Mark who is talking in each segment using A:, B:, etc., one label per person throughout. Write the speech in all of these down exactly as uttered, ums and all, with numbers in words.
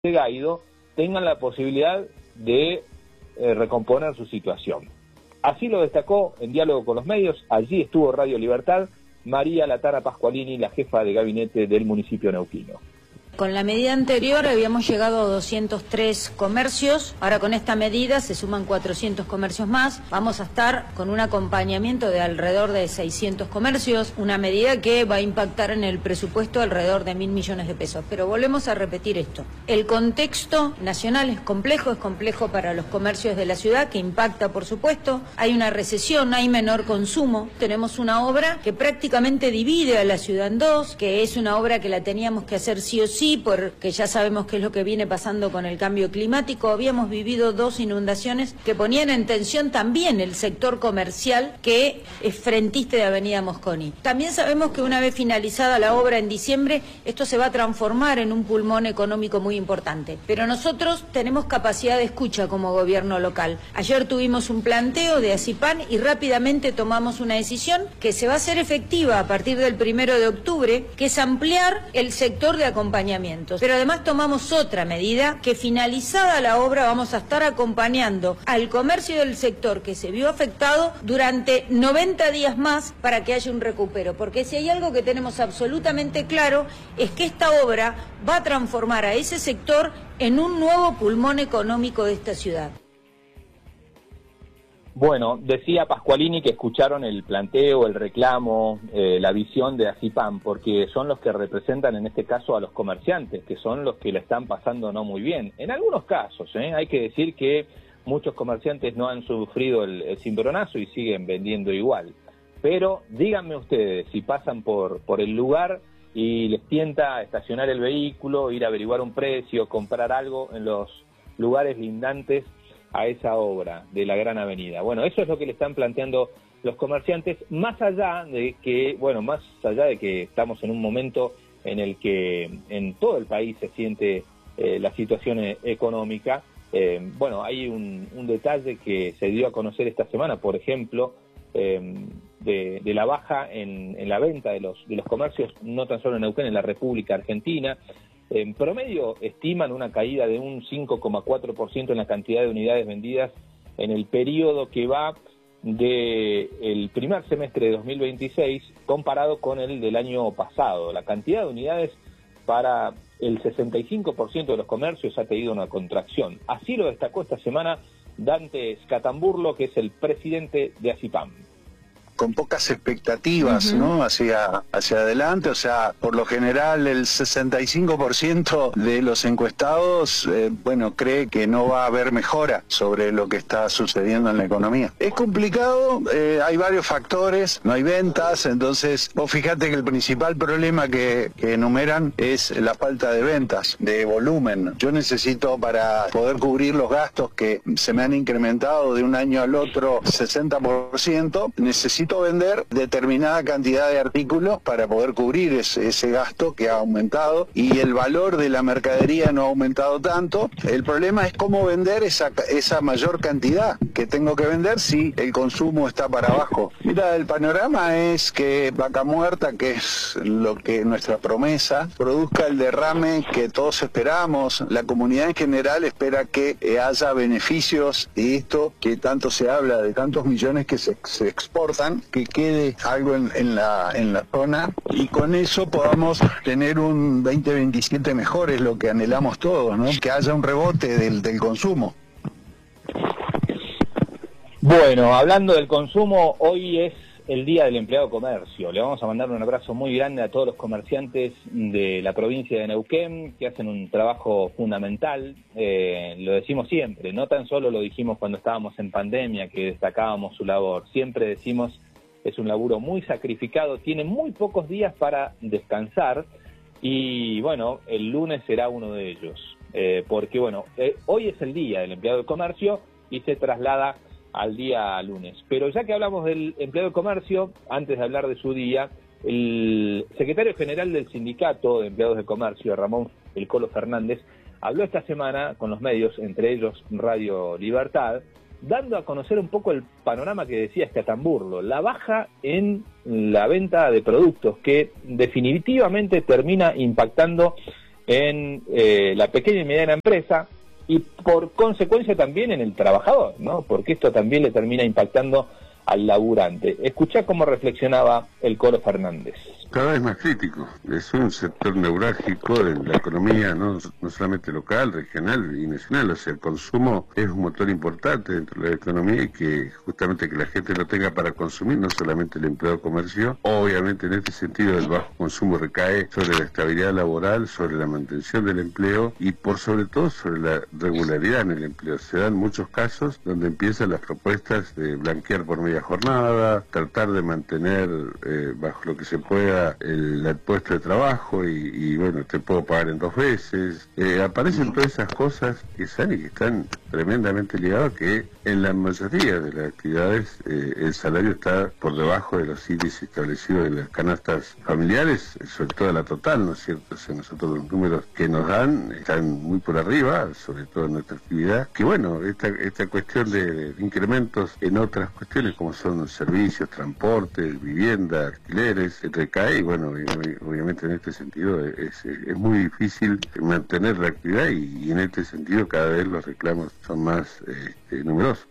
A: de Gaido tengan la posibilidad de eh, recomponer su situación. Así lo destacó en diálogo con los medios. Allí estuvo Radio Libertad, María Latara Pascualini, la jefa de gabinete del municipio neuquino.
B: Con la medida anterior habíamos llegado a doscientos tres comercios, ahora con esta medida se suman cuatrocientos comercios más, vamos a estar con un acompañamiento de alrededor de seiscientos comercios, una medida que va a impactar en el presupuesto alrededor de mil millones de pesos. Pero volvemos a repetir esto, el contexto nacional es complejo, es complejo para los comercios de la ciudad, que impacta por supuesto, hay una recesión, hay menor consumo, tenemos una obra que prácticamente divide a la ciudad en dos, que es una obra que la teníamos que hacer sí o sí, Sí, porque ya sabemos qué es lo que viene pasando con el cambio climático. Habíamos vivido dos inundaciones que ponían en tensión también el sector comercial, que es frentista de Avenida Mosconi. También sabemos que una vez finalizada la obra en diciembre, esto se va a transformar en un pulmón económico muy importante. Pero nosotros tenemos capacidad de escucha como gobierno local. Ayer tuvimos un planteo de ACIPAN y rápidamente tomamos una decisión que se va a hacer efectiva a partir del primero de octubre, que es ampliar el sector de acompañamiento. Pero además tomamos otra medida, que finalizada la obra vamos a estar acompañando al comercio del sector que se vio afectado durante noventa días más para que haya un recupero. Porque si hay algo que tenemos absolutamente claro es que esta obra va a transformar a ese sector en un nuevo pulmón económico de esta ciudad.
A: Bueno, decía Pascualini que escucharon el planteo, el reclamo, eh, la visión de ACIPAN, porque son los que representan en este caso a los comerciantes, que son los que la están pasando no muy bien. En algunos casos, ¿eh? hay que decir que muchos comerciantes no han sufrido el, el cimbronazo y siguen vendiendo igual. Pero díganme ustedes, si pasan por, por el lugar y les tienta estacionar el vehículo, ir a averiguar un precio, comprar algo en los lugares lindantes a esa obra de la Gran Avenida. Bueno, eso es lo que le están planteando los comerciantes, más allá de que, bueno, más allá de que estamos en un momento en el que en todo el país se siente eh, la situación económica. Eh, bueno, hay un, un detalle que se dio a conocer esta semana, por ejemplo, eh, de, de la baja en, en la venta de los, de los comercios, no tan solo en Neuquén, en la República Argentina. En promedio estiman una caída de un cinco coma cuatro por ciento en la cantidad de unidades vendidas en el periodo que va del primer semestre de dos mil veintiséis comparado con el del año pasado. La cantidad de unidades para el sesenta y cinco por ciento de los comercios ha tenido una contracción. Así lo destacó esta semana Dante Scatamburlo, que es el presidente de ACIPAN.
C: Con pocas expectativas, uh-huh. ¿no? Hacia, hacia adelante, o sea, por lo general el sesenta y cinco por ciento de los encuestados, eh, bueno, cree que no va a haber mejora sobre lo que está sucediendo en la economía. Es complicado, eh, hay varios factores, no hay ventas, entonces vos fíjate que el principal problema que, que enumeran es la falta de ventas, de volumen. Yo necesito, para poder cubrir los gastos que se me han incrementado de un año al otro sesenta por ciento, necesito vender determinada cantidad de artículos para poder cubrir ese, ese gasto que ha aumentado, y el valor de la mercadería no ha aumentado tanto. El problema es cómo vender esa, esa mayor cantidad que tengo que vender si el consumo está para abajo. Mira, el panorama es que Vaca Muerta, que es lo que nuestra promesa, produzca el derrame que todos esperamos. La comunidad en general espera que haya beneficios de esto que tanto se habla, de tantos millones que se, se exportan, que quede algo en, en, la, en la zona, y con eso podamos tener un veinte veintisiete mejor, es lo que anhelamos todos, ¿no? Que haya un rebote del, del consumo.
A: Bueno, hablando del consumo, hoy es el Día del Empleado de Comercio. Le vamos a mandar un abrazo muy grande a todos los comerciantes de la provincia de Neuquén, que hacen un trabajo fundamental. Eh, lo decimos siempre, no tan solo lo dijimos cuando estábamos en pandemia, que destacábamos su labor. Siempre decimos, es un laburo muy sacrificado, tiene muy pocos días para descansar, y bueno, el lunes será uno de ellos. Eh, porque bueno, eh, hoy es el Día del Empleado de Comercio y se traslada al día lunes. Pero ya que hablamos del empleado de comercio, antes de hablar de su día, el secretario general del Sindicato de Empleados de Comercio, Ramón El Colo Fernández, habló esta semana con los medios, entre ellos Radio Libertad, dando a conocer un poco el panorama que decía Scatamburlo, la baja en la venta de productos que definitivamente termina impactando en eh, la pequeña y mediana empresa y por consecuencia también en el trabajador, ¿no? Porque esto también le termina impactando al laburante. Escuchá cómo reflexionaba el Colo Fernández.
D: Cada vez más crítico. Es un sector neurálgico de la economía, no, no solamente local, regional y nacional. O sea, el consumo es un motor importante dentro de la economía y que justamente que la gente lo tenga para consumir, no solamente el empleado de comercio. Obviamente en este sentido el bajo consumo recae sobre la estabilidad laboral, sobre la mantención del empleo y por sobre todo sobre la regularidad en el empleo. Se dan muchos casos donde empiezan las propuestas de blanquear por media jornada, tratar de mantener eh, bajo lo que se pueda el, el puesto de trabajo y, y bueno, te puedo pagar en dos veces. Eh, aparecen todas esas cosas que están y que están tremendamente ligadas, que en la mayoría de las actividades eh, el salario está por debajo de los índices establecidos en las canastas familiares, sobre todo la total, ¿no es cierto? O sea, nosotros los números que nos dan están muy por arriba, sobre todo en nuestra actividad, que bueno, esta, esta cuestión de, de incrementos en otras cuestiones como son servicios, transportes, vivienda, alquileres, recae y bueno, obviamente en este sentido es, es muy difícil mantener la actividad y, y en este sentido cada vez los reclamos son más eh, numerosos.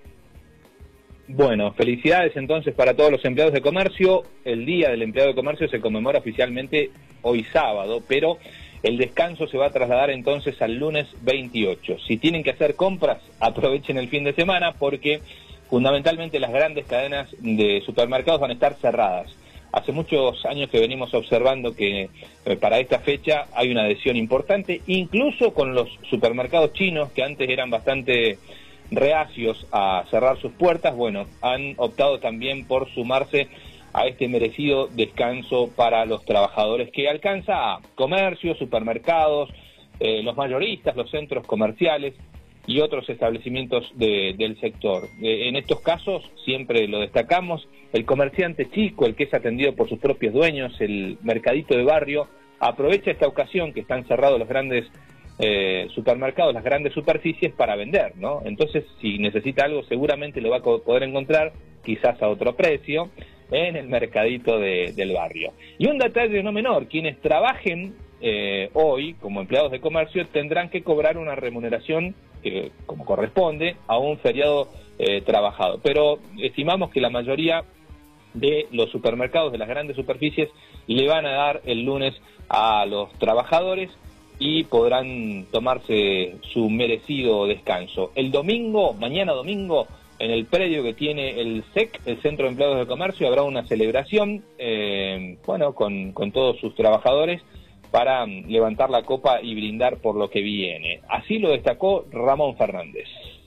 A: Bueno, felicidades entonces para todos los empleados de comercio. El Día del Empleado de Comercio se conmemora oficialmente hoy sábado, pero el descanso se va a trasladar entonces al lunes veintiocho. Si tienen que hacer compras, aprovechen el fin de semana porque fundamentalmente las grandes cadenas de supermercados van a estar cerradas. Hace muchos años que venimos observando que eh, para esta fecha hay una adhesión importante, incluso con los supermercados chinos que antes eran bastante reacios a cerrar sus puertas, bueno, han optado también por sumarse a este merecido descanso para los trabajadores que alcanza a comercios, supermercados, eh, los mayoristas, los centros comerciales y otros establecimientos de, del sector. Eh, en estos casos, siempre lo destacamos, el comerciante chico, el que es atendido por sus propios dueños, el mercadito de barrio, aprovecha esta ocasión que están cerrados los grandes eh, supermercados, las grandes superficies para vender, ¿no? Entonces, si necesita algo, seguramente lo va a poder encontrar, quizás a otro precio, en el mercadito de, del barrio. Y un detalle no menor, quienes trabajen eh, hoy como empleados de comercio tendrán que cobrar una remuneración que, como corresponde a un feriado eh, trabajado. Pero estimamos que la mayoría de los supermercados de las grandes superficies le van a dar el lunes a los trabajadores y podrán tomarse su merecido descanso. El domingo, mañana domingo, en el predio que tiene el S E C, el Centro de Empleados de Comercio, habrá una celebración, eh, bueno, con, con todos sus trabajadores para levantar la copa y brindar por lo que viene. Así lo destacó Ramón Fernández.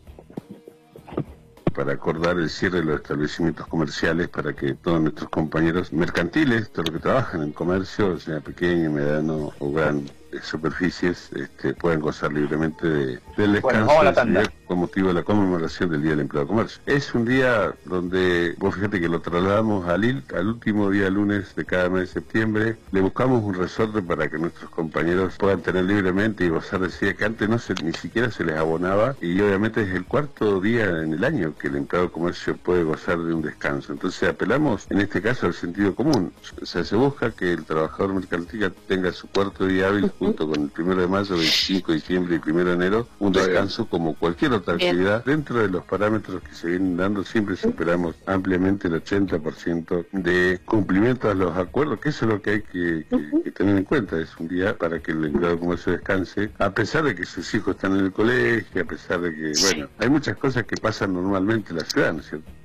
D: Para acordar el cierre de los establecimientos comerciales para que todos nuestros compañeros mercantiles, todos los que trabajan en comercio, sea pequeño, mediano o gran superficies, este, puedan gozar libremente de, del descanso bueno, con motivo de la conmemoración del Día del Empleado de Comercio. Es un día donde, vos fíjate que lo trasladamos al, il, al último día lunes de cada mes de septiembre, le buscamos un resorte para que nuestros compañeros puedan tener libremente y gozar de ese día que antes no se, ni siquiera se les abonaba, y obviamente es el cuarto día en el año que el empleado de comercio puede gozar de un descanso. Entonces apelamos en este caso al sentido común, o sea, se busca que el trabajador mercantil tenga su cuarto día hábil junto con el primero de mayo, veinticinco de diciembre y primero de enero, un descanso como cualquier otra actividad. Dentro de los parámetros que se vienen dando, siempre superamos ampliamente el ochenta por ciento de cumplimiento a los acuerdos, que eso es lo que hay que, que, que tener en cuenta. Es un día para que el empleado de comercio descanse, a pesar de que sus hijos están en el colegio, a pesar de que, bueno, hay muchas cosas que pasan normalmente en la ciudad, ¿no es cierto?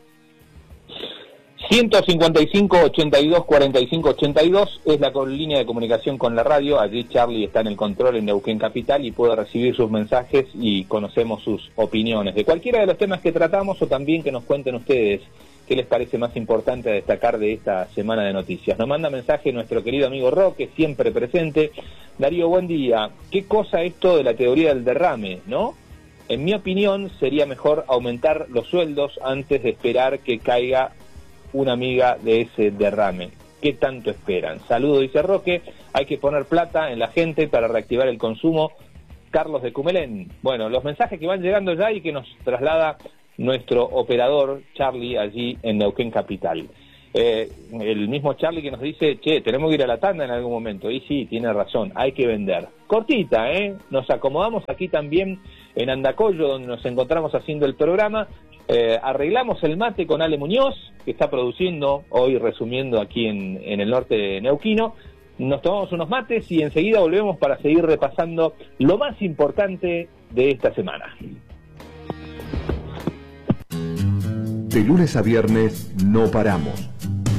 A: ciento cincuenta y cinco, ochenta y dos, cuarenta y cinco, ochenta y dos es la línea de comunicación con la radio. Allí Charlie está en el control en Neuquén Capital y puede recibir sus mensajes y conocemos sus opiniones de cualquiera de los temas que tratamos, o también que nos cuenten ustedes qué les parece más importante a destacar de esta semana de noticias. Nos manda mensaje nuestro querido amigo Roque, siempre presente. Darío, buen día. ¿Qué cosa esto de la teoría del derrame, no? En mi opinión sería mejor aumentar los sueldos antes de esperar que caiga una amiga de ese derrame. ¿Qué tanto esperan? Saludo, dice Roque. Hay que poner plata en la gente para reactivar el consumo. Carlos de Cumelén. Bueno, los mensajes que van llegando ya y que nos traslada nuestro operador Charlie allí en Neuquén Capital. Eh, el mismo Charlie que nos dice, che, tenemos que ir a la tanda en algún momento. Y sí, tiene razón, hay que vender. Cortita, ¿eh? Nos acomodamos aquí también en Andacollo, donde nos encontramos haciendo el programa. Eh, arreglamos el mate con Ale Muñoz, que está produciendo hoy, resumiendo aquí en, en el norte neuquino. Nos tomamos unos mates y enseguida volvemos para seguir repasando lo más importante de esta semana.
E: De lunes a viernes no paramos.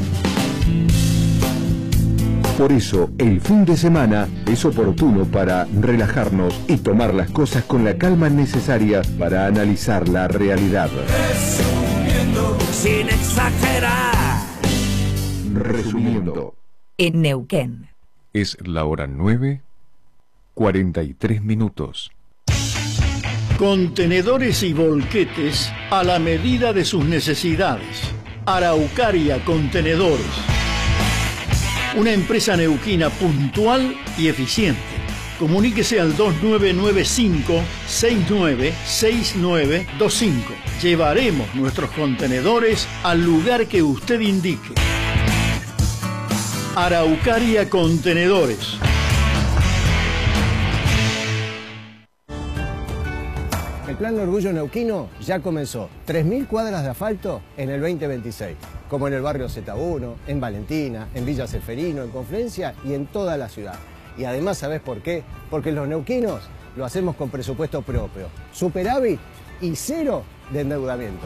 E: Por eso, el fin de semana es oportuno para relajarnos y tomar las cosas con la calma necesaria para analizar la realidad.
F: Resumiendo, sin exagerar.
E: Resumiendo.
G: En Neuquén.
H: Es la hora nueve, cuarenta y tres minutos.
I: Contenedores y volquetes a la medida de sus necesidades. Araucaria Contenedores. Una empresa neuquina puntual y eficiente. Comuníquese al dos nueve nueve cinco, seis nueve seis nueve dos cinco. Llevaremos nuestros contenedores al lugar que usted indique. Araucaria Contenedores.
J: El Plan Orgullo Neuquino ya comenzó. tres mil cuadras de asfalto en el veinte veintiséis, como en el barrio Z uno, en Valentina, en Villa Ceferino, en Confluencia y en toda la ciudad. Y además, ¿sabés por qué? Porque los neuquinos lo hacemos con presupuesto propio, superávit y cero de endeudamiento.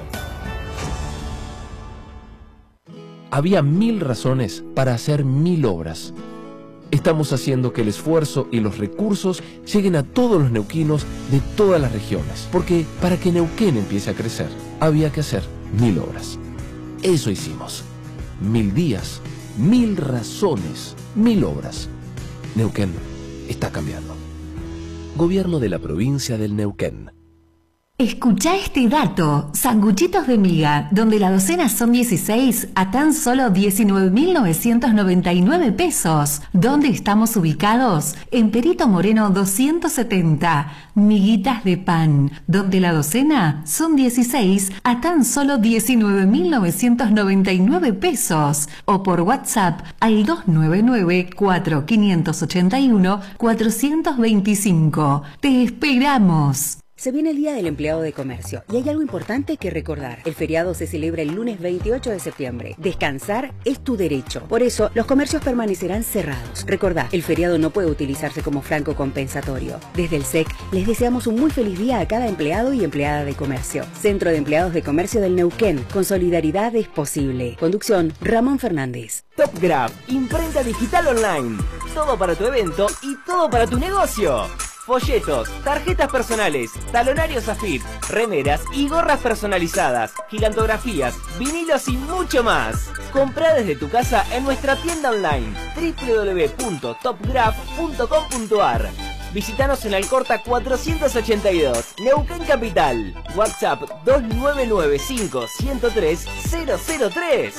K: Había mil razones para hacer mil obras. Estamos haciendo que el esfuerzo y los recursos lleguen a todos los neuquinos de todas las regiones. Porque para que Neuquén empiece a crecer, había que hacer mil obras. Eso hicimos. Mil días, mil razones, mil obras. Neuquén está cambiando. Gobierno de la provincia del Neuquén.
G: Escucha este dato. Sanguchitos de miga, donde la docena son dieciséis a tan solo diecinueve mil novecientos noventa y nueve pesos. ¿Dónde estamos ubicados? En Perito Moreno doscientos setenta. Miguitas de pan, donde la docena son dieciséis a tan solo diecinueve mil novecientos noventa y nueve pesos. O por WhatsApp al dos nueve nueve, cuatro cinco ocho uno, cuatro dos cinco. ¡Te esperamos!
L: Se viene el Día del Empleado de Comercio y hay algo importante que recordar. El feriado se celebra el lunes veintiocho de septiembre. Descansar es tu derecho. Por eso, los comercios permanecerán cerrados. Recordá, el feriado no puede utilizarse como franco compensatorio. Desde el S E C, les deseamos un muy feliz día a cada empleado y empleada de comercio. Centro de Empleados de Comercio del Neuquén. Con solidaridad es posible. Conducción, Ramón Fernández.
M: Top Graph, imprenta digital online. Todo para tu evento y todo para tu negocio. Folletos, tarjetas personales, talonarios Zafir, remeras y gorras personalizadas, gigantografías, vinilos y mucho más. Comprá desde tu casa en nuestra tienda online doble u doble u doble u punto top graph punto com punto a r. Visítanos en Alcorta cuatrocientos ochenta y dos, Neuquén Capital. WhatsApp dos nueve nueve cinco, uno cero tres, cero cero tres.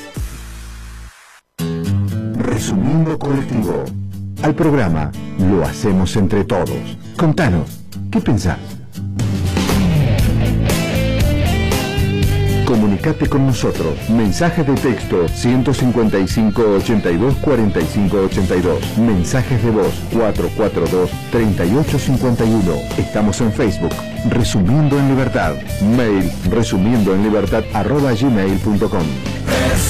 E: Resumiendo colectivo. Al programa lo hacemos entre todos. Contanos, ¿qué pensás? Comunicate con nosotros. Mensajes de texto ciento cincuenta y cinco, ochenta y dos, cuarenta y cinco, ochenta y dos. Mensajes de voz cuatro cuatro dos, treinta y ocho cincuenta y uno. Estamos en Facebook. Resumiendo en Libertad. Mail resumiendo en libertad arroba gmail punto com.